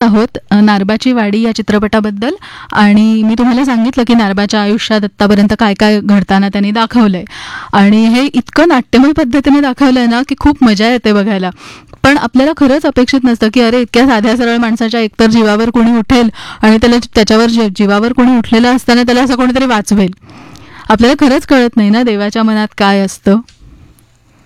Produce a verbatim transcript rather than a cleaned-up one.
आहोत अ, नारबाची वाडी या चित्रपटाबद्दल. आणि मी तुम्हाला सांगितलं की नारबाच्या आयुष्यात आत्तापर्यंत काय काय घडताना त्यांनी दाखवलंय. आणि हे इतकं नाट्यमय पद्धतीने दाखवलंय ना की खूप मजा येते बघायला. पण आपल्याला खरंच अपेक्षित नसतं की अरे इतक्या साध्या सरळ माणसाच्या एकतर जीवावर कोणी उठेल आणि त्याला त्याच्यावर जी- जीवावर कोणी उठलेलं असताना त्याला असं कोणीतरी वाचवेल. आपल्याला खरंच कळत नाही ना देवाच्या मनात काय असतं.